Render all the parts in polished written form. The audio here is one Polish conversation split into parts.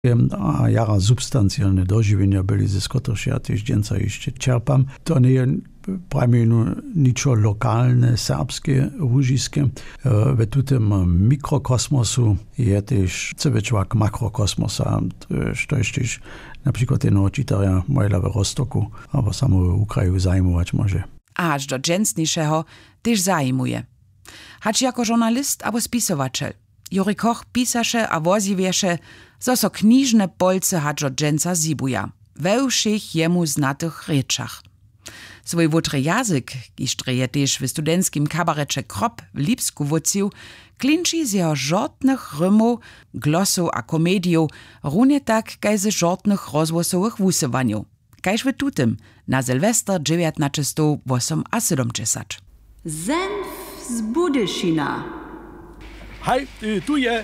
a jara substancjalne dožiwienia byli, ze których ja też dżęca jeszcze czerpam. To nie jest prajmenu ničo lokalne, serbskie, łużiskie. W tym mikrokosmosu je też cywyczłak makrokosmosa, to jest też na przykład jednego czytania Mojla w Rostoku, albo samo w Ukraju zajmować może. Aż do dżęsniejszego też zajmuje. Hacz jako żurnalist albo spisowatel. Juri Koch pisaše a woziwieše, zo so knižne polce hacz od dżęca zibuja. We všich jemu znatych rečach. Svoj wutry jazyk, kiž je też w studenckim kabarecie Krop w Lipsku wucił, klinči z jeho żortnych rymów, glosów a komediów, runie tak, kaj z żortnych rozwosowych wusywaniów. Kajż w tutym, na Sylwester 1978. Senf z Budyszina. Hej, tu je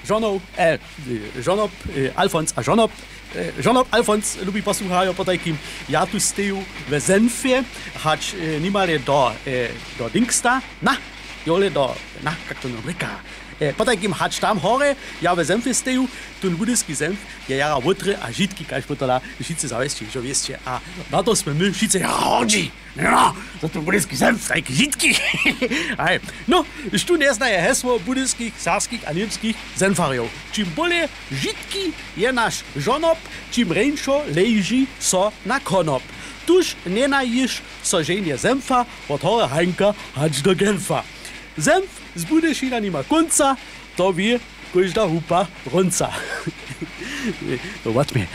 żonob Alfons a żonob. Żonob Alfons lubi posłuchają po takim, ja tu steju w Senfie, hacz nimale do Dingsta, jak to Nobrika. Po takim hacz tam hore, ja w Senfie steju, tun budyski Senf, je jara wutry a žitki, kaž potala, šice zavesti, že wiecie, a na to sme my šice jara hodži. No, to tu budyski Senf, takie žitki. No, tu nie znaje hesło budyskich, sarskich a niemskich Senfariów. Czym bolje žitki je nasz żonob, czym rejnszo leży so na konop. Tuż nie najisz so żenie Senfa, od hore Heinka hacz do Genfa. Senf z Budyszina nima konca, to wie każda hupa runca. No watmy.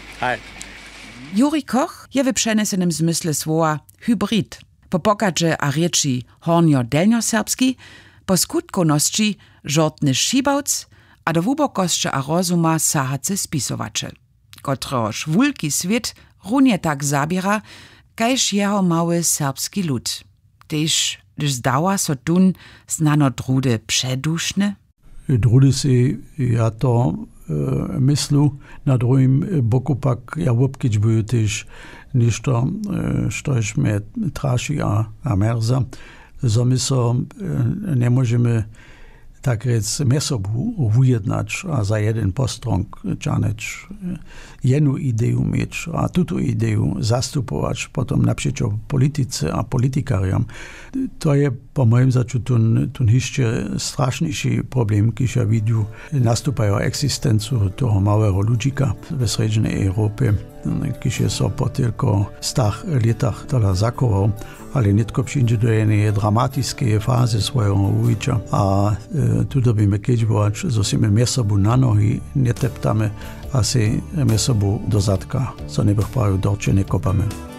Juri Koch je w przenesenym zmysle słowa hybrid. Po pokaże a rieči hornio-delnio-serbski, po skutkoności żortny szibałc, a do wubokosće a rozuma sahace spisowačel. Kotroż wulki świat runie tak zabiera, kajż jeho mały serbski lud. Tež, gdyż zdała so tun znano drude przeduszne? Drudy si ja to myslu, na drugim boku pak ja wopkić były też niż to, štož mnie traši a merza, so my so nie możemy tak rec mesobu ujednać, a za jeden postrąg czanecz jedną ideę mieć, a tutu ideę zastupować potem naprzeciw polityce a politykariam. To je po moim zaczuciu tun jeszcze straszniejszy problem, kiedy ja widzę nastupają egzystencję toho małego ludzika w srednjej Europie, kiedy so po tylko stach latach tola zakował, ale nitko przyjdzie do jednej dramatycznej fazy swojego użycia, a tu dobimy kiedyś, że się my sobą na nogi nie teptamy, a się my sobą do zadka, co nie bych prawił dorcie nie kopamy.